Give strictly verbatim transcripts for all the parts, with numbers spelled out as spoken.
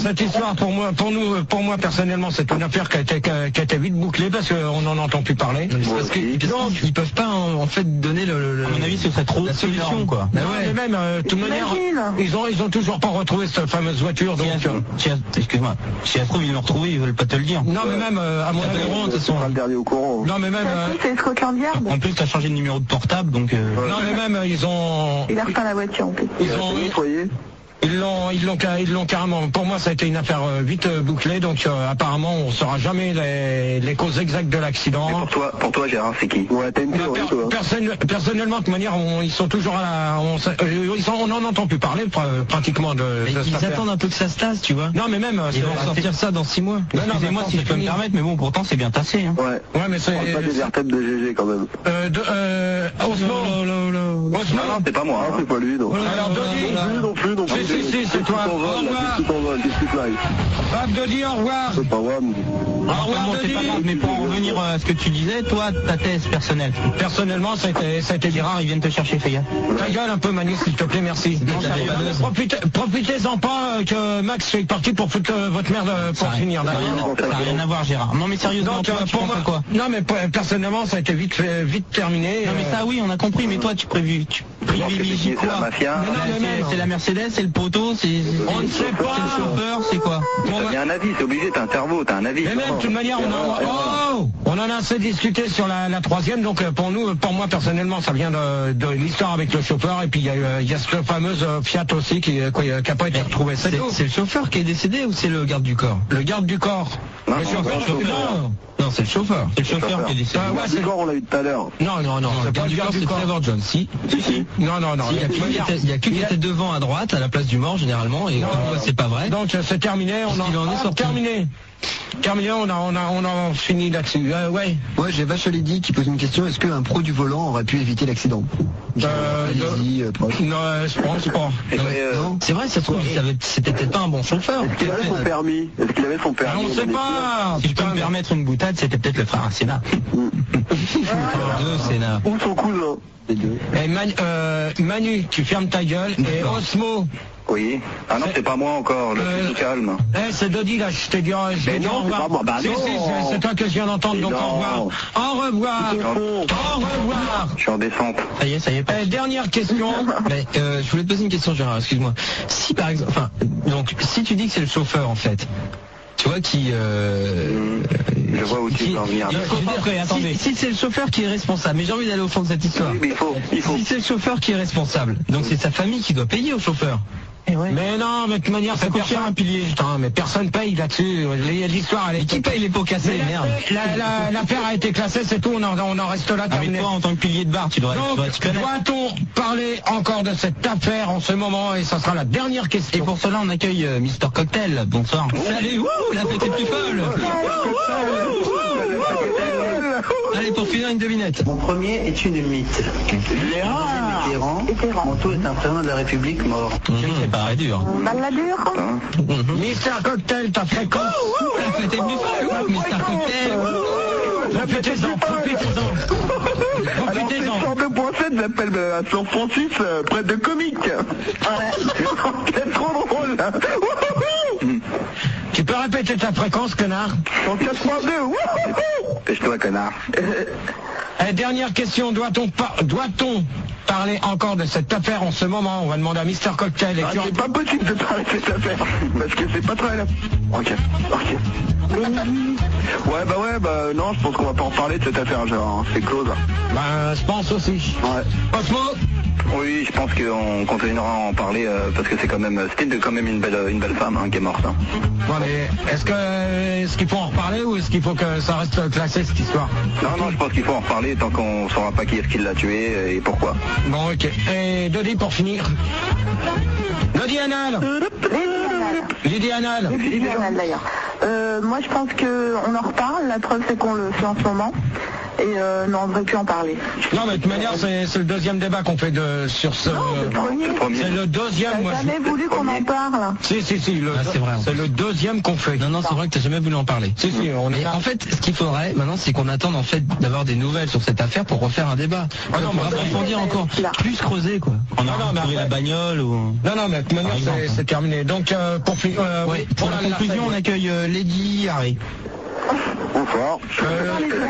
cette histoire, pour moi, pour nous, pour moi personnellement, c'est une affaire qui a été, qui a, qui a été vite bouclée parce qu'on n'en entend plus parler. Parce qu'ils ils peuvent pas en, en fait donner le, le, à mon avis, ce serait trop la solution quoi. Mais, ouais. mais même, euh, de toute manière, ils ont, ils ont toujours pas retrouvé cette fameuse voiture. Donc, si euh, excuse-moi, si ça se trouve ils l'ont retrouvée, ils veulent pas te le dire. Non, mais même, euh, à mon avis, ils sont le dernier au courant. Non, mais même. Euh, c'est Scotland Yard. En plus, t'as changé de numéro de portable, donc. Euh... Non, mais même, euh, ils ont. Il a repeint la voiture en plus. Ils ont. Ils l'ont, ils l'ont, ils l'ont carrément. Pour moi, ça a été une affaire euh, vite euh, bouclée. Donc, euh, apparemment, on saura jamais les, les causes exactes de l'accident. Pour toi, pour toi, Gérard, c'est qui? Ouais, t'as une théorie, per, toi. Personne, personnellement, de toute manière, on, ils sont toujours à la. On, ils sont, on n'en entend plus parler pr pratiquement de. Mais de ils attendent un peu que ça se tasse, tu vois. Non, mais même. Ils vont sortir ça dans six mois. Excusez-moi si je peux me permettre, mais bon, pourtant, c'est bien tassé. Hein. Ouais. Ouais, mais c'est. Pas des vertèbres de G G quand même. Euh, de, euh, Osmo. Non, c'est pas moi. C'est pas lui, non. Alors, Dodi. Non plus, non plus. Si, si, si, c'est toi. Au revoir. Bab Dodi, au revoir. C'est pas moi. Au revoir, Dodi. Mais pour en revenir à ce que tu disais, toi, ta thèse personnelle. Personnellement, ça a été, ça a été Gérard, ils viennent te chercher, fais gaffe. Ta gueule un peu, Manu, s'il te plaît, merci. Profitez, profitez-en pas euh, que Max soit parti pour foutre euh, votre merde euh, pour ça finir. Ça n'a rien à voir, Gérard. Non, mais sérieusement, Donc, toi, euh, tu pour penses moi, à quoi? Non, mais personnellement, ça a été vite, vite terminé. Non, mais ça, oui, on a compris. Mais toi, tu prévu, tu privilégies quoi? C'est la Mercedes, c'est le poteau, c'est. On ne sait pas. C'est le chauffeur, c'est quoi? T'as bien un avis, c'est obligé, t'as un cerveau, t'as un avis. Mais même, de toute manière, on, a, oh, on en a assez discuté sur la, la troisième, donc pour nous, pour moi personnellement, ça vient de, de l'histoire avec le chauffeur, et puis il y a, il y a cette fameuse Fiat aussi qui n'a pas été retrouvée. C'est le chauffeur qui est décédé ou c'est le garde du corps? Le garde du corps. Non, le chauffeur, non, non. Non, c'est le chauffeur. C'est le chauffeur qui est décédé. Ah, ouais, c'est le corps, on l'a eu tout à l'heure. Non, non, non, le garde du corps, c'est Trevor Jones. Si. Si, si. Non, non, non. Il y a que qui était devant à droite, à la place du mort, généralement, et c'est pas vrai. Donc, c'est terminé, on en est sorti. Terminé. Terminé, on a, on a, on a fini là-dessus. Euh, ouais. Ouais, j'ai Vacholi dit qui pose une question. Est-ce qu'un pro du volant aurait pu éviter l'accident? Euh, euh, non, je pense pas. C'est vrai, ça se trouve, c'était peut-être pas un bon chauffeur. Est-ce qu'il avait son permis? Est-ce qu'il avait son permis? On sait pas. Si je peux me permettre une boutade, c'était peut-être le frère Sénat. Deux Sénat. Ou son cousin. Les deux. Et Manu, euh, Manu, tu fermes ta gueule. Et Osmo. Oui. Ah non, c'est pas moi encore, le Euh, plus calme. Eh, c'est Dodi, là, je t'ai dit, je t'ai dit au revoir. Pas moi. Bah si, non. si, c'est toi que je viens d'entendre, donc non. au revoir. Au revoir. Au revoir. Je suis en descente. Ça y est, ça y est. Eh, dernière question. Mais euh, je voulais te poser une question, Gérard, excuse-moi. Si par exemple, enfin, donc, si tu dis que c'est le chauffeur, en fait, tu vois, qui... Euh, mmh. Je vois où tu veux en venir. Il faut pas après, attendez. Si, si c'est le chauffeur qui est responsable, mais j'ai envie d'aller au fond de cette histoire. Oui, mais il faut, il faut. Si c'est le chauffeur qui est responsable, donc c'est sa famille qui doit payer au chauffeur. Eh ouais. Mais non, mais de toute manière, ça coûte cher un pilier. Putain, mais personne paye là-dessus. L'histoire, elle est... Qui paye les pots cassés, merde? L'affaire la, la, a été classée, c'est tout, on en, on en reste là. Avec toi, en tant que pilier de bar, tu dois, Donc, tu dois te connaître. doit-on parler encore de cette affaire en ce moment? Et ça sera la dernière question. Et pour cela, on accueille euh, Mister Cocktail. Bonsoir. Salut, wouh, la fête est plus folle. Allez, pour finir, une devinette. Mon premier est une mythe. Mitterrand. Mon tout est un président de la République mort. C'est pareil dur. Balladur. Mister Cocktail, ta fréquence. La fête est plus folle, Mister Cocktail. Profitez-en, profitez-en. Profitez-en. Alors, c'est deux point sept, j'appelle à San Francis, euh, près de comique. C'est trop drôle. Tu peux répéter ta fréquence, connard? cent quatre point deux. Pêche-toi, connard. Et dernière question, doit-on par... doit-on parler encore de cette affaire en ce moment? On va demander à Mister Cocktail. Ah, c'est pas possible de parler de cette affaire, parce que c'est pas très... Ok, ok. Ouais, bah ouais, bah non, je pense qu'on va pas en parler de cette affaire, genre, c'est close. Bah, je pense aussi. Ouais. Osmo? Oui, je pense qu'on continuera à en parler, euh, parce que c'est quand même... C'était quand même une belle, une belle femme, hein, qui est morte. Hein. Ouais, mais est-ce que est-ce qu'il faut en reparler ou est-ce qu'il faut que ça reste classé, cette histoire? Non, non, je pense qu'il faut en reparler tant qu'on saura pas qui est-ce qui l'a tué et pourquoi. Bon, ok. Et Dodi, pour finir. Dodi Anal. Lydie Anal. Lydie Anal, d'ailleurs. Euh, moi, je pense qu'on en reparle. La preuve, c'est qu'on le fait en ce moment. Et euh, non, on ne devrait plus en parler. Non, mais de toute manière, c'est, c'est le deuxième débat qu'on fait de, sur ce... Non, le premier. C'est le deuxième. T'as moi, jamais je... voulu qu'on en parle. Si, si, si. Le... Ah, c'est vrai. C'est le deuxième qu'on fait. Non, non, c'est vrai que t'as jamais voulu en parler. Si, si, on est... Et en fait, ce qu'il faudrait maintenant, c'est qu'on attende en fait d'avoir des nouvelles sur cette affaire pour refaire un débat. Ah non, pour approfondir encore, plus creuser quoi. On a non, non, retrouvé mais... la bagnole ou... Non, non, mais de toute manière, c'est, c'est terminé. Donc, euh, pour, fi... euh, ouais, pour la, la conclusion, on accueille euh, Lady Harry. Bonsoir. Euh,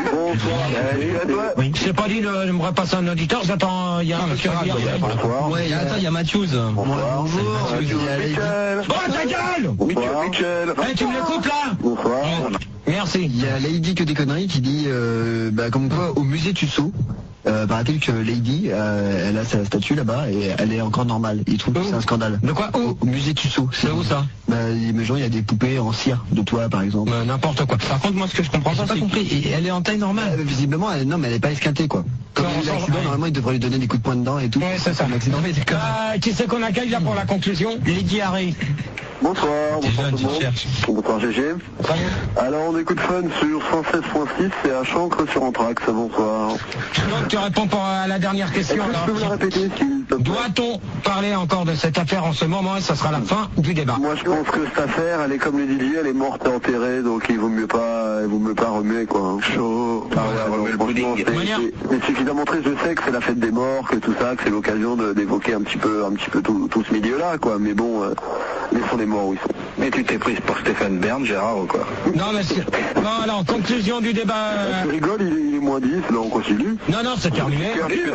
Bonsoir. oui. Je n'ai pas dit de me repasser un auditeur, j'attends, il y a un truc à dire. Bonsoir. Ouais, attends, il y a Matthews. Bonsoir. Bonjour. Michel. Bon, ta gueule! Michel. Eh, tu me l'écoutes là? Bonsoir. Merci. Il y a Lady que des conneries qui dit, euh, bah, comme quoi, au musée Tussaud, euh, paraît-il que Lady, euh, elle a sa statue là-bas et elle est encore normale. Il trouve que c'est un scandale. De quoi? Où? Au musée Tussaud. C'est où ça? Bah, imagine, il y a des poupées en cire de toi, par exemple. Euh, n'importe quoi. Par contre, moi, ce que je comprends J'ai pas, pas c'est compris. Et elle est en taille normale. Euh, visiblement, elle, non, mais elle est pas esquintée, quoi. Comme Non, il y a eu on l'accident, s'en- normalement, il devrait lui donner des coups de poing dedans et tout. Ouais, c'est ça. Un accident. Mais d'accord. Euh, qui c'est qu'on accueille là pour la conclusion? Lady Harry. Bonsoir. T'es Bonsoir jeune, tout le tu monde. cherches. Bonsoir G G. Alors on écoute Fun sur cent sept point six et à Chancre sur Anthrax. Bonsoir. Donc tu réponds pour, à la dernière Est-ce question. que tu peux me la alors. répéter s'il te plaît? Doit-on parler encore de cette affaire en ce moment et ça sera la fin du débat? Moi je pense que cette affaire, elle est comme les Didier, elle est morte et enterrée, donc il vaut mieux pas, il vaut mieux pas remuer quoi. Hein. Chaud. Ah ouais, ouais, franchement, c'est- Manière- c'est- c'est suffisamment triste. Je sais que c'est la fête des morts, que tout ça, que c'est l'occasion de- d'évoquer un petit peu, un petit peu tout, tout ce milieu-là quoi. Mais bon, euh, laissons les morts où ils sont. Mais tu t'es prise pour Stéphane Bern, Gérard, ou quoi? Non, mais c'est- non, alors conclusion du débat. euh, Tu rigoles, il est, il est moins dix, là on continue. Non, non, c'est terminé. Non, mais il y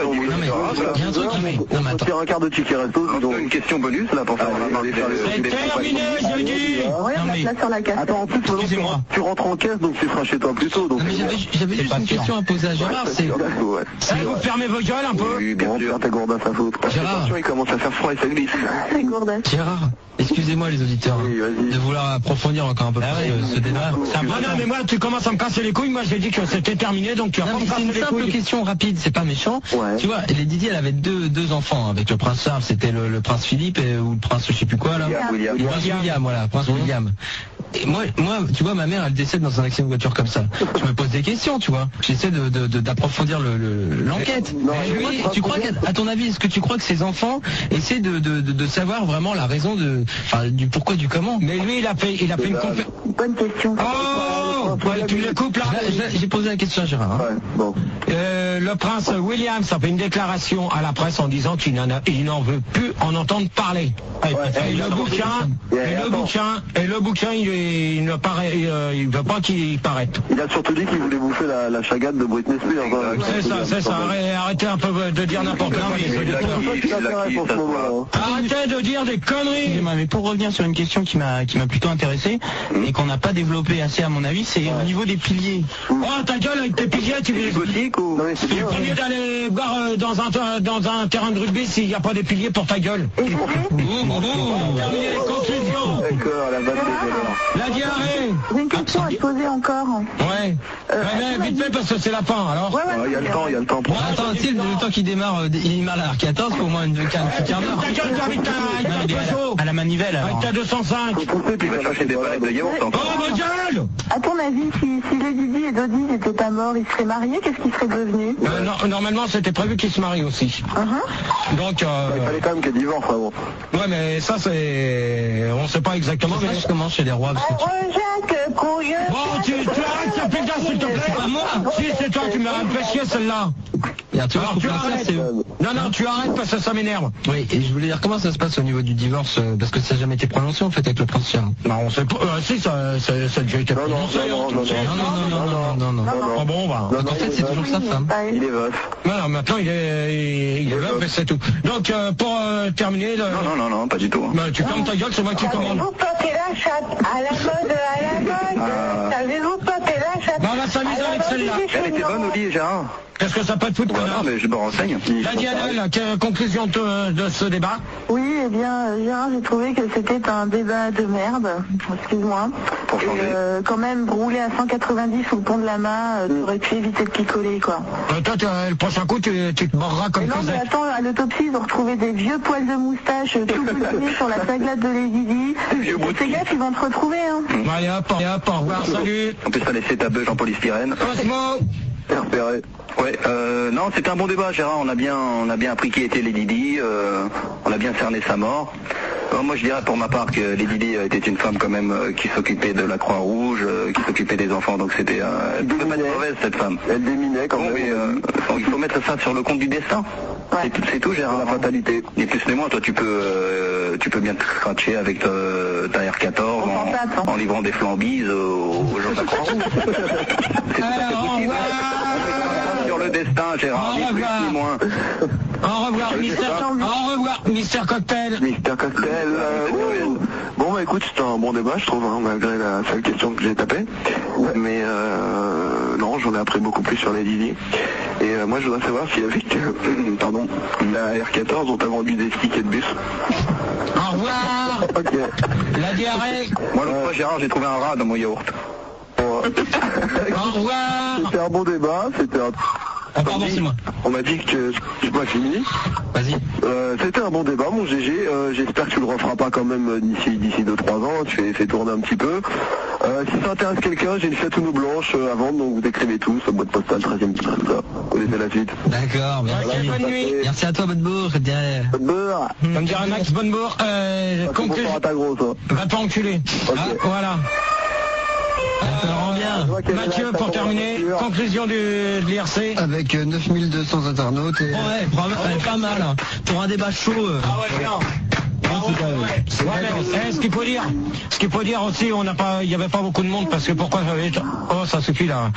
a un truc qui fait. Non, mais On attends. tire un quart de ticket resto, dis donc. Une question bonus là pour faire Allez, allez, C'est terminé, je dis. Ouais, on Non, a mais- place sur la cassette. Attends, en plus, maintenant, tu, Excusez-moi. rentres- tu rentres en caisse, donc tu seras chez toi plus tôt. Donc Non, mais j'avais, j'avais juste pas une sûr. question à poser à Gérard. C'est Ouais. Eh, vous fermez vos gueules un peu. Oui, bien Bon, sûr. t'as gourdin sa faute. Gérard. Attention, il commence à faire froid et ça glisse. C'est gourdin. Gérard. Excusez-moi les auditeurs hein, Oui, vas-y. de vouloir approfondir encore un peu Ah plus ouais, euh, ce débat. Ah non, mais moi, tu commences à me casser les couilles. Moi, j'ai dit que c'était terminé, donc tu vas Non, pas mais me c'est casser une les simple couilles. question rapide, c'est pas méchant. Ouais. Tu vois, les Didier, elle avait deux, deux enfants hein, avec le prince Charles, c'était le, le prince Philippe et, ou le prince je sais plus quoi là. William, William. Le prince William, voilà, prince William. Et moi, moi, tu vois, ma mère, elle décède dans un accident de voiture comme ça. Je me pose des questions, tu vois. J'essaie de, de, de- d'approfondir le, le- l'enquête. Non, Mais mais moi, lui, je tu crois crois que- qu'à à ton avis, est-ce que tu crois que ces enfants essaient de, de, de, de savoir vraiment la raison de, enfin, du pourquoi du comment? Mais lui, il a fait, il a fait une conférence. Bonne question. Oh, ouais, tu le coupes là. J'ai j'ai posé la question à Gérard. hein. Ouais, bon. Euh, le prince William, ça fait une déclaration à la presse en disant qu'il n'en a- il n'en veut plus en entendre parler. Et le bouquin, et le bouquin, et le bouquin, il, est- il ne paraît, euh, il veut pas qu'il paraître. Il a surtout dit qu'il voulait bouffer la, la chagade de Britney Spears. hein. C'est ça, c'est ça. Arrêtez, arrêtez un peu de dire n'importe quoi. les auditeurs. C'est pour ça qu'il s'intéresse en ce moment. hein. Arrêtez de dire des conneries. Excusez-moi, mais pour revenir sur une question qui m'a qui m'a plutôt intéressé et qu'on n'a pas développé assez à mon avis, c'est au niveau des piliers. Oh, ta gueule avec tes piliers, tu veux Gothique ou... Non mais c'est bien. au lieu d'aller voir euh, dans un ter- dans un terrain de rugby s'il n'y a pas des piliers pour ta gueule. Et Gégé Terminé les conclusions. D'accord, la vanne des voleurs. La diarrhée. J'ai une question à te poser encore. Ouais. Euh, Ouais, mais vite fait parce que c'est la fin alors. Ouais, Ah, ouais, Il y a le temps, il y a le temps. pour- Attends, tu sais, le temps qu'il démarre, euh, il démarre à l'heure quatorze, faut au moins une un petit quart d'heure. Ta gueule, toi, avec ta, avec Non, ta mais à, Peugeot, la, à la manivelle alors. avec ta deux cent cinq. Faut pousser, puis Tu vas chercher des palettes de yaourt Oh, encore. ma gueule. À ton avis, si, si les Didi et Dodi n'étaient pas morts, ils seraient mariés, qu'est-ce qu'ils seraient devenus? Euh, non, normalement, c'était prévu qu'ils se marient aussi. Uh-huh. Donc, Il euh, fallait quand même qu'elle divorce avant. ouais, mais ça, c'est, on sait pas exactement. Moi, Mais... je commence chez les rois. Parce que tu- Jacques, couilleux. Bon, tu, tu arrêtes, ça fait s'il te plaît. pas moi. Si, c'est toi, tu m'as fait chier celle-là. Et tu vois, Alors, faut tu faire ça, arrêtes. c'est... Non, non, tu arrêtes parce que ça m'énerve. Oui, et je voulais dire comment ça se passe au niveau du divorce, euh, parce que ça n'a jamais été prononcé en fait avec le prince Charles. Non, on sait pas. Euh, si, ça, ça, ça a déjà été Non, non, prononcé. non, hein, non, tu sais. Non, non, non, non, non, non, non. Ah bon, bah. Non, Donc non, en fait, il c'est est toujours veuf. sa femme. Il est veuf. Non, non, maintenant il est, il est veuf et c'est tout. Donc euh, pour euh, terminer, le... Non, non, non, non, pas du tout. bah, tu fermes ta gueule, c'est moi qui commande. Savez-vous porter la chatte à la mode, à la mode? Ah. Savez-vous porter la chatte? Bah, on va s'amuser avec celle-là. Elle était bonne, Oli, Gérard. Qu'est-ce que ça peut te foutre, Ouais, connard? non, mais je me renseigne. La Diana, quelle conclusion de, de ce débat? Oui, eh bien, euh, Gérard, j'ai trouvé que c'était un débat de merde, excuse-moi. Pour Et changer. euh, quand même, rouler à cent quatre-vingt-dix sous le pont de la Main, euh, tu aurais pu éviter de picoler, quoi. Euh, toi, tu- le prochain coup, tu, tu te morras Et comme non, mais Cosette. attends, à l'autopsie, ils ont retrouvé des vieux poils de moustache euh, tout boutinés sur la saglade de Lady Di. Vieux Et ces gars, ils vont te retrouver, hein. Allez, hop, allez, hop, au revoir, salut. En plus, t'as laissé ta beuge en polystyrène. Cosmo, repéré. Ouais, euh, non, c'était un bon débat, Gérard. On a bien, on a bien appris qui était Lady Di. Euh, on a bien cerné sa mort. Alors moi, je dirais pour ma part que Lady Di était une femme quand même euh, qui s'occupait de la Croix-Rouge, euh, qui s'occupait des enfants. Donc c'était, euh, elle pouvait pas être mauvaise cette femme. Elle déminait quand même. Mais, euh, il faut mettre ça sur le compte du destin. Ouais. C'est tout, c'est tout, Gérard. La fatalité. Ni plus ni moins, toi, tu peux, euh, tu peux bien te scratcher avec ta, ta R quatorze en, en livrant des flambises aux, aux gens de la Croix-Rouge. C'est tout à fait possible. Sur le destin, Gérard, ni plus ni moins. Au revoir, Mister Au revoir, Mister Cocktail. Mister Cocktail. Euh, bon, bah écoute, c'était un bon débat, je trouve, hein, malgré la seule question que j'ai tapée. Mais euh, non, j'en ai appris beaucoup plus sur les Didi. Et euh, moi, je voudrais savoir si avec euh, pardon, la R quatorze, on t'a vendu des tickets de bus. Au revoir. Ok. La diarrhée. Moi, l'autre fois, Gérard, j'ai trouvé un rat dans mon yaourt. Au revoir. C'était un bon débat, c'était un... Ah, pardon, c'est moi. On m'a dit que je pas fini. Vas-y. Euh, c'était un bon débat, mon G G. Euh, J'espère que tu le referas pas quand même d'ici d'ici deux trois ans. Tu fais, fais tourner un petit peu. Euh, si ça intéresse quelqu'un, j'ai une Fiat blanche à vendre, donc vous écrivez tout sur boîte postale treizième. Vous connaissez la suite. D'accord, merci. Okay, bonne nuit. Merci à toi, Bonne-Bourg. Bonne beurre. Comme dirait Max Bonnebourg, euh, conclusion. À ta grosse. Va pas enculer. Ok. Ah, voilà. Ça rend bien. Mathieu, pour terminer, conclusion du, de l'I R C. Avec euh, neuf mille deux cents internautes. Et... Ouais, bravo, ouais, pas mal. Hein. Pour un débat chaud. Euh... Ah ouais, bien. Ouais, mais, eh, ce qu'il faut dire, ce qu'il faut dire aussi, on n'a pas, il n'y avait pas beaucoup de monde parce que pourquoi j'avais été... Oh, ça suffit là.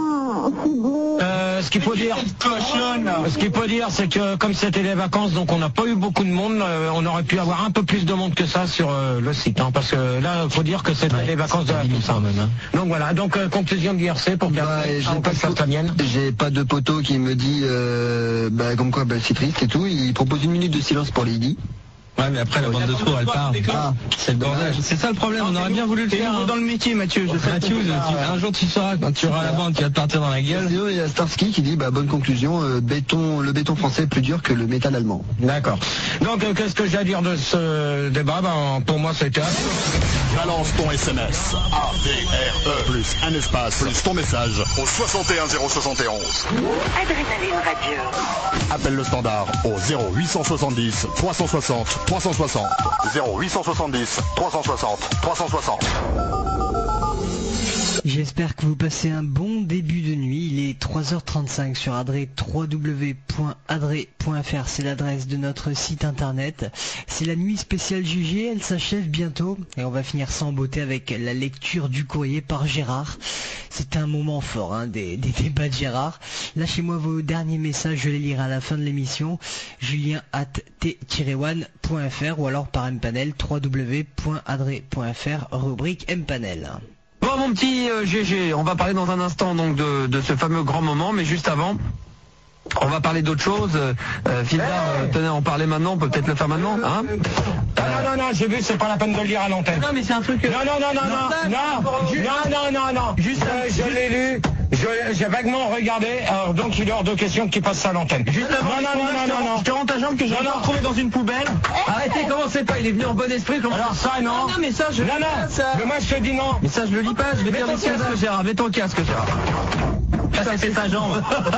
Euh, ce qu'il faut dire, ce qu'il faut dire, c'est que comme c'était les vacances, donc on n'a pas eu beaucoup de monde. Euh, on aurait pu avoir un peu plus de monde que ça sur euh, le site, hein, parce que là, il faut dire que c'était ouais, les vacances de la Toussaint même. Hein. Donc voilà, donc euh, conclusion de l'I R C pour bien. Bah, j'ai pas, j'ai pas de poteau qui me dit, euh, bah, comme quoi, bah, c'est triste et tout. Il propose une minute de silence pour Lady. Ouais, mais après la bande de trous, elle part. Ah, c'est le bordel. C'est ça le problème, on aurait bien voulu le faire. Hein. Dans le métier, Mathieu. Je sais Mathieu, tu, un jour tu sauras quand tu auras la bande qui va te partir dans la gueule. Il y a Starsky qui dit, bah, bonne conclusion, euh, béton, le béton français est plus dur que le métal allemand. D'accord. Donc, euh, qu'est-ce que j'ai à dire de ce débat? Ben, pour moi, c'était... Balance ton S M S. A D R E plus un espace plus ton message au soixante et un zéro soixante et onze. Adrénaline Radio. Appelle le standard au zéro huit cent soixante-dix trois cent soixante trois cent soixante. zéro huit cent soixante-dix trois cent soixante trois cent soixante. J'espère que vous passez un bon début de nuit. Il est trois heures trente-cinq sur Adré, w w w point adré point f r, c'est l'adresse de notre site internet. C'est la nuit spéciale G G, elle s'achève bientôt et on va finir ça en beauté avec la lecture du courrier par Gérard. C'était un moment fort, hein, des, des débats de Gérard. Lâchez-moi vos derniers messages, je les lirai à la fin de l'émission. Julien at t tiret one point f r ou alors par mpanel, w w w point adré point f r, rubrique mpanel. Bon mon petit euh, G G, on va parler dans un instant donc de, de ce fameux grand moment, mais juste avant, on va parler d'autre chose. Euh, Phildar, euh, tenez, on parlait maintenant, on peut peut-être le faire maintenant, hein euh... Non, non, non, j'ai vu, c'est pas la peine de le lire à l'antenne. Non, mais c'est un truc... Que... Non, non, non, non, non, non, non, non, non, non, juste, euh, je l'ai lu, je, j'ai vaguement regardé, alors donc il est hors de question qu'il passe ça à l'antenne. Juste avant, non, non, non, non, non, non, je te rends ta jambe que j'ai retrouvé dans une poubelle. Arrêtez, commencez pas, il est venu en bon esprit. Comment... Alors ça, non. Non, non, mais ça, je... Non, non, ça... mais moi je te dis non. Mais ça, je le lis pas, je vais dire les choses, Gérard, mets ton casque, Gérard. Ça, c'était sa jambe.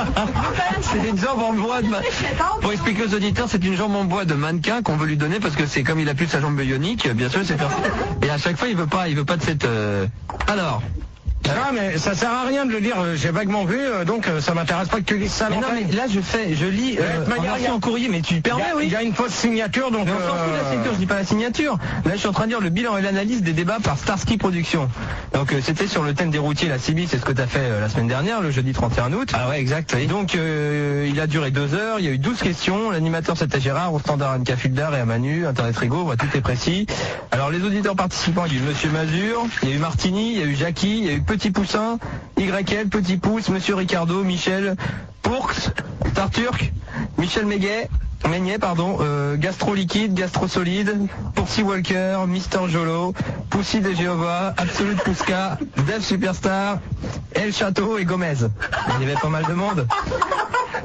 C'est une jambe en bois de... Ma... Pour expliquer aux auditeurs, c'est une jambe en bois de mannequin qu'on veut lui donner parce que c'est comme il a plus sa jambe bionique, bien sûr, c'est... Et à chaque fois, il veut pas, il veut pas de cette... Euh... Alors... Non mais ça sert à rien de le lire, j'ai vaguement vu, donc ça m'intéresse pas que tu lises ça. Mais non mais là je fais, je lis euh, en version en courrier, mais tu permets, oui. Il y a une fausse signature, donc... Mais on s'en fout de la signature, je dis pas la signature. Là je suis en train de dire le bilan et l'analyse des débats par Starsky Productions. Donc euh, c'était sur le thème des routiers, la C B I, c'est ce que tu as fait euh, la semaine dernière, le jeudi trente et un août. Ah ouais, exact. Oui. Donc euh, il a duré deux heures, il y a eu douze questions, l'animateur c'était Gérard, au standard Anka Phildar et à Manu, Internet Rigo, voilà, tout est précis. Alors les auditeurs participants, il y a eu Monsieur Mazur, il y a eu Martini, il y a eu Jackie, il y a eu Petit Poussin, Y L, Petit Pouce, Monsieur Ricardo, Michel, Pourx, Star Turk, Michel Méguet, Meignet, pardon, euh, Gastro Liquide, Gastro Solide, Pourcy Walker, Mister Jolo, Poussy de Jéhovah, Absolute Pouska, Dev Superstar, El Château et Gomez. Il y avait pas mal de monde.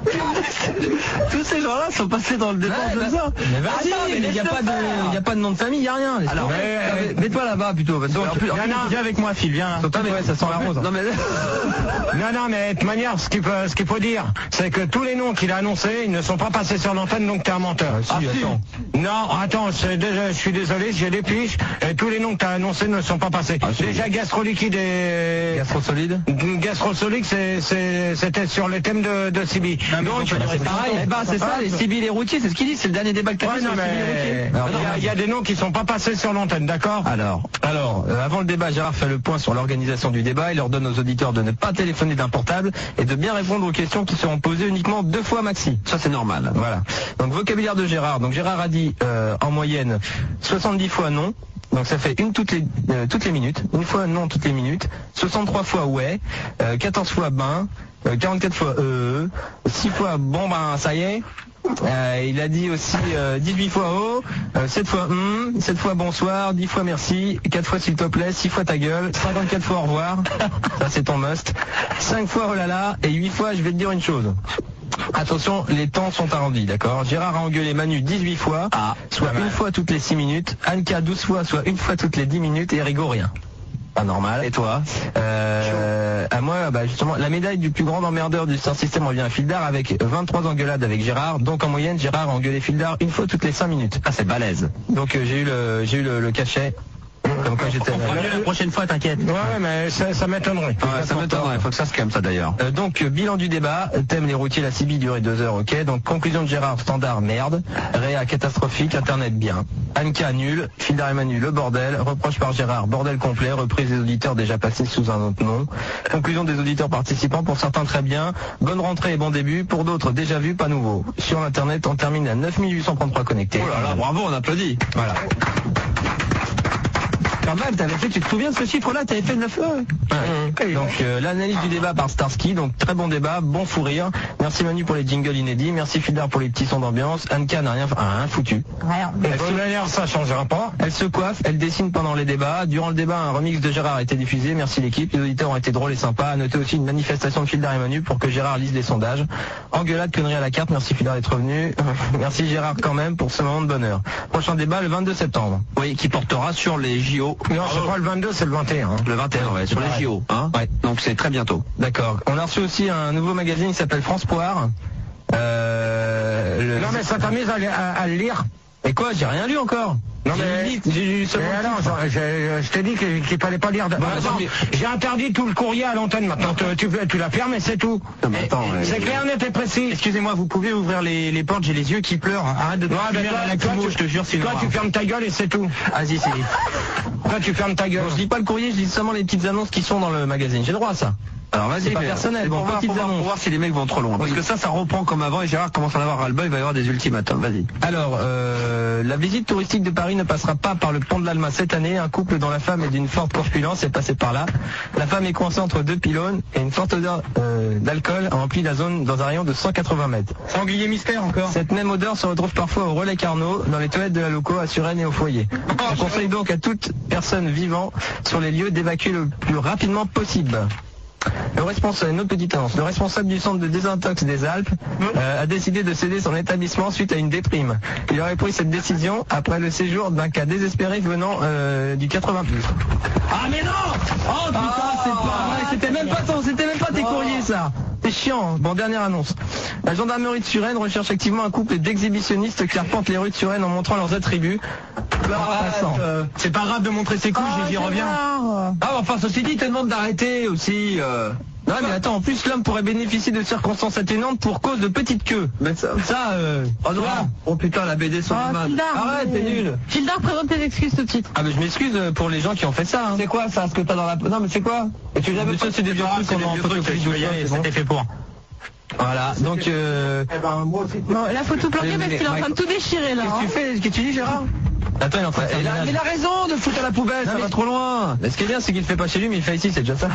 Tous ces gens-là sont passés dans le débat de ça. Mais vas-y, mais il n'y a pas de, il y a pas de nom de famille, il n'y a rien. Alors, mais, mais, mets-toi là-bas plutôt. Parce donc, en plus, viens, viens avec moi, Phil, viens. Là. Ouais, ça sent la rose. Non mais, non, non, mais de toute manière, ce qu'il faut, ce qu'il faut dire, c'est que tous les noms qu'il a annoncés, ils ne sont pas passés sur l'antenne, donc t'es un menteur. Ah, si, attends. Non, attends, déjà, je suis désolé, j'ai des piches, et tous les noms que t'as annoncés ne sont pas passés. Ah, si. Déjà, Gastroliquide et... Gastrosolide Gastrosolide, c'était sur les thèmes de, de Sibi. Donc, c'est pareil, eh ben, c'est ça, les Sibi, les routiers, c'est ce qu'il dit, c'est le dernier débat que t'as fait sur les Sibi, les routiers. Il y, y a des noms qui sont pas passés sur l'antenne, d'accord? Alors, alors, euh, avant le débat, Gérard fait le point sur l'organisation du débat. Il leur donne aux auditeurs de ne pas téléphoner d'un portable et de bien répondre aux questions qui seront posées uniquement deux fois maxi. Ça, c'est normal. Voilà. Donc, vocabulaire de Gérard. Donc, Gérard a dit, euh, en moyenne, soixante-dix fois non. Donc ça fait une toutes les euh, toutes les minutes, une fois non toutes les minutes, soixante-trois fois ouais, euh, quatorze fois ben, euh, quarante-quatre fois euh, six fois bon ben ça y est. Euh, il a dit aussi euh, dix-huit fois oh, euh, sept fois hum, sept fois bonsoir, dix fois merci, quatre fois s'il te plaît, six fois ta gueule, cinquante-quatre fois au revoir, ça c'est ton must, cinq fois oh là là et huit fois je vais te dire une chose. Attention, les temps sont arrondis, d'accord? Gérard a engueulé Manu dix-huit fois, ah, soit une fois toutes les six minutes, Anka douze fois, soit une fois toutes les dix minutes, et Rigaud rien. Pas normal. Et toi? euh, À moi, bah justement, la médaille du plus grand emmerdeur du Star System revient à Fildar avec vingt-trois engueulades avec Gérard. Donc en moyenne, Gérard a engueulé Fildar une fois toutes les cinq minutes. Ah, c'est balèze. Donc euh, j'ai eu le j'ai eu le, le cachet. Comme quand j'étais la prochaine fois, t'inquiète. Ouais, mais ça, ça m'étonnerait. Ouais, ça m'étonnerait. Faut que ça se calme, ça d'ailleurs. Euh, donc, euh, bilan du débat. Thème les routiers, la Sibi durait deux heures, ok. Donc, conclusion de Gérard, standard, merde. Réa, catastrophique. Internet, bien. Anka, nul. Fildar et Manu, le bordel. Reproche par Gérard, bordel complet. Reprise des auditeurs déjà passés sous un autre nom. Conclusion des auditeurs participants. Pour certains, très bien. Bonne rentrée et bon début. Pour d'autres, déjà vu, pas nouveau. Sur Internet, on termine à neuf mille huit cent trente-trois connectés. Oh là là, bravo, on applaudit. Voilà. Quand même, t'avais fait, tu te souviens de ce chiffre-là, t'avais fait neuf heures. Ouais. Donc euh, l'analyse du débat par Starsky, donc très bon débat, bon fou rire. Merci Manu pour les jingles inédits, merci Fildar pour les petits sons d'ambiance. Anka n'a rien, ah, rien foutu. Rien. De toute manière, ça changera pas. Elle se coiffe, elle dessine pendant les débats. Durant le débat, un remix de Gérard a été diffusé. Merci l'équipe. Les auditeurs ont été drôles et sympas. À noter aussi une manifestation de Fildar et Manu pour que Gérard lise les sondages. Engueulade, connerie à la carte. Merci Fildar d'être revenu. Merci Gérard quand même pour ce moment de bonheur. Prochain débat le vingt-deux septembre. Oui, qui portera sur les J O. Non, c'est pas le vingt-deux, c'est le vingt et un. Hein. Le vingt et un, ouais, sur les J O. Hein. Ouais. Donc c'est très bientôt. D'accord. On a reçu aussi un nouveau magazine qui s'appelle France Poire. Euh, le... Non mais ça t'amuse à, à, à le lire. Et quoi? J'ai rien lu encore. Non mais j'ai lu seulement. Alors, je t'ai dit qu'il qu fallait pas lire. De... Bon, attends, mais... J'ai interdit tout le courrier à l'antenne maintenant. Tu, tu, tu la fermes et c'est tout. C'est clair, net et précis. Excusez-moi, vous pouvez ouvrir les, les portes. J'ai les yeux qui pleurent. Arrête de. Non, mais toi, la toi, tu, je te jure, c'est toi, tu fermes ta gueule et c'est tout. Vas-y, c'est. Toi, tu fermes ta gueule. Bon, je lis pas le courrier, je lis seulement les petites annonces qui sont dans le magazine. J'ai le droit à ça. Alors vas-y, c'est pas personnel. Bon, pour, voir, pour, voir, pour voir si les mecs vont trop loin. Parce oui. que ça, ça reprend comme avant et Gérard commence à en avoir ras-le-bol, il va y avoir des ultimatums. Vas-y. Alors, euh, la visite touristique de Paris ne passera pas par le pont de l'Alma cette année. Un couple dont la femme est d'une forte corpulence est passé par là. La femme est coincée entre deux pylônes et une forte odeur euh, d'alcool a rempli la zone dans un rayon de cent quatre-vingts mètres. Sanglier mystère encore. Cette même odeur se retrouve parfois au Relais Carnot, dans les toilettes de la loco, à Suresnes et au foyer. Oh, je conseille donc à toute personne vivant sur les lieux d'évacuer le plus rapidement possible. Le responsable, une autre petite annonce, le responsable du centre de désintox des Alpes euh, a décidé de céder son établissement suite à une déprime. Il aurait pris cette décision après le séjour d'un cas désespéré venant euh, du quatre-vingts plus. Ah mais non! Oh putain, ah, c'est pas vrai, c'était même pas ton, c'était même pas tes courriers ça. C'est chiant. Bon, dernière annonce. La gendarmerie de Suresnes recherche activement un couple d'exhibitionnistes qui arpentent les rues de Suresnes en montrant leurs attributs. Euh, c'est pas grave de montrer ses couches, oh, j'y reviens. Ah, enfin, ceci dit, il te demande d'arrêter aussi. Euh... Non, mais attends, en plus, l'homme pourrait bénéficier de circonstances atténuantes pour cause de petite queue. Mais ça, ça euh... oh non. Oh putain, la B D sur oh, mal. Arrête, t'es nul. Fildar, présente tes excuses tout de suite. Ah, mais je m'excuse pour les gens qui ont fait ça. Hein. C'est quoi ça, ce que t'as dans la. Non, mais c'est quoi? Et tu l'avais pas, c'est des vieux trucs qu'on a en photocopie. C'était fait pour. Voilà, donc euh... eh ben, moi aussi. Bon, là faut tout planquer parce qu'il est en train de tout déchirer là. Qu'est-ce que tu fais? Qu'est-ce que tu dis, Gérard? Attends, il est en train de faire il, a, il a raison de foutre à la poubelle, non, ça mais... va trop loin. Mais ce qui est bien, c'est qu'il le fait pas chez lui, mais il le fait ici, c'est déjà ça.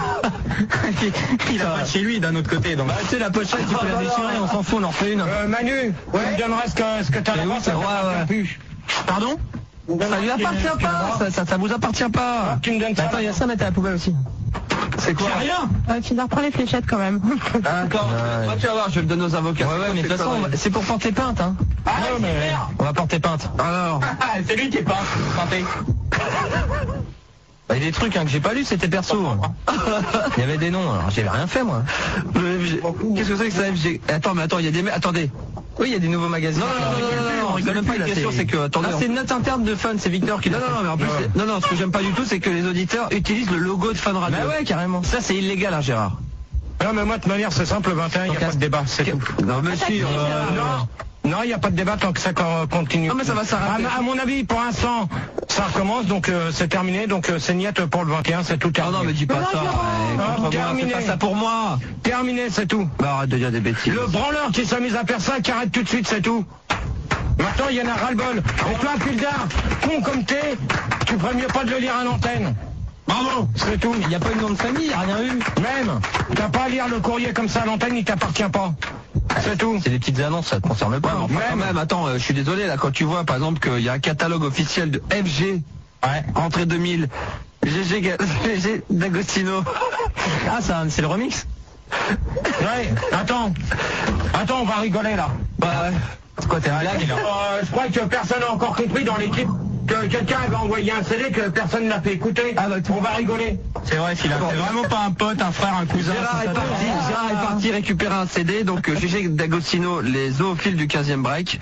Il a pas chez lui d'un autre côté, donc. Bah, tu sais, la pochette, tu peux la déchirer, on s'en fout, on en refait une. Euh, Manu, ouais. Tu me donnerais ce que, ce que t'as là-bas, oui, ça va plus. Pardon? Ça lui appartient pas, ça, ça, ça vous appartient pas. Tu me donnes ça. Attends, il y a ça à mettre à la poubelle aussi. C'est quoi? rien. Euh, tu dois reprendre les fléchettes quand même. Attends, ouais. Tu vas voir, je vais le donner aux avocats. Ouais, ouais, mais de toute façon, c'est pour porter plainte, hein. Ah, non, mais... On va porter plainte. Alors. C'est lui qui est pas peinté. Bah, il y a des trucs hein, que j'ai pas lu, c'était perso. Il y avait des noms, alors j'avais rien fait moi. Qu'est-ce que c'est que ça F G? Attends, mais attends, il y a des... Attendez. Oui, il y a des nouveaux magazines. Non, non, non, non, non, on rigole même pas. La question, c'est que... Attendez. Ah, c'est une note interne de Fun, c'est Victor qui Non, non, non, mais en plus... Ouais. Non, non, ce que j'aime pas du tout, c'est que les auditeurs utilisent le logo de Fun Radio. Bah ouais, carrément. Ça, c'est illégal, hein, Gérard. Non, mais moi, de toute manière, c'est simple, le vingt et un, il n'y a pas de débat, c'est tout. Non, monsieur... Euh, non. Non, il n'y a pas de débat tant que ça continue. Non, mais ça va s'arrêter. À, à mon avis, pour l'instant, ça recommence, donc euh, c'est terminé, donc euh, c'est niette pour le vingt et un, c'est tout terminé. Non, non, mais dis pas ça. Ah, terminé. Fais pas ça pour moi. Terminé, c'est tout. Bah, arrête de dire des bêtises. Le branleur qui s'amuse à faire ça, qui arrête tout de suite, c'est tout. Maintenant, il y en a ras-le-bol. Et toi, Pildar, con comme t'es, tu ferais mieux pas de le lire à l'antenne. Bravo, c'est tout. Il n'y a pas eu de nom de famille, il n'y a rien eu. Même, t'as pas à lire le courrier comme ça à l'antenne, il t'appartient pas. C'est tout. C'est des petites annonces, ça te concerne pas. Ouais, enfin, même. quand même, attends, euh, je suis désolé, là, quand tu vois, par exemple, qu'il y a un catalogue officiel de F G, ouais. Rentrée deux mille, G G, G G D'Agostino. Ah, ça, c'est le remix. Ouais, attends. Attends, on va rigoler, là. Bah ouais. C'est quoi, t'es un blague, là euh, Je crois que personne n'a encore compris dans l'équipe que quelqu'un avait envoyé un C D que personne n'a fait écouter. Ah bah, on va rigoler. C'est vrai, c'est vraiment pas un pote, un frère, un cousin. Gérard est parti, Gérard est parti récupérer un C D, donc euh, G G D'Agostino, les zoophiles du quinzième break.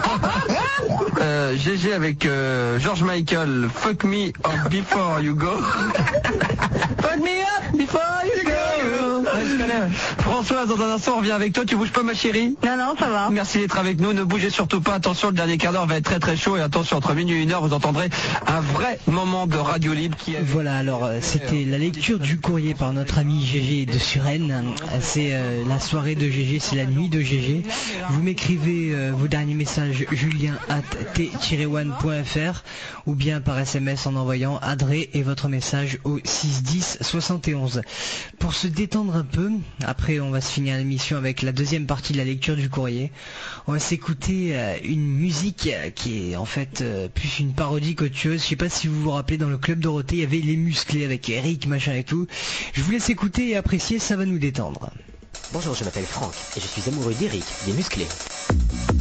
euh, G G avec euh, George Michael, Fuck Me Up Before You Go. Fuck Me Up Before You Go. Ouais, je connais. Françoise, dans un instant, on revient avec toi. Tu bouges pas, ma chérie? Non, non, ça va. Merci d'être avec nous. Ne bougez surtout pas. Attention, le dernier quart d'heure va être très très chaud. Et attention, entre minuit et une heure, vous entendrez un vrai moment de radio libre qui est... Voilà, alors euh, c'était la lecture du courrier par notre ami G G de Suresnes. C'est euh, la soirée de G G, c'est la nuit de G G. Vous m'écrivez euh, vos derniers messages julien arobase t tiret one point f r ou bien par S M S en envoyant Adré et votre message au six dix soixante et onze. Pour se détendre un peu, après on va se finir l'émission avec la deuxième partie de la lecture du courrier. On va s'écouter euh, une musique euh, qui est en fait euh, plus une parodie qu'autre chose. Je sais pas si vous vous rappelez, dans le Club Dorothée, il y avait les musclés avec Eric, machin et tout. Je vous laisse écouter et apprécier, ça va nous détendre. Bonjour, je m'appelle Franck et je suis amoureux d'Eric, des musclés.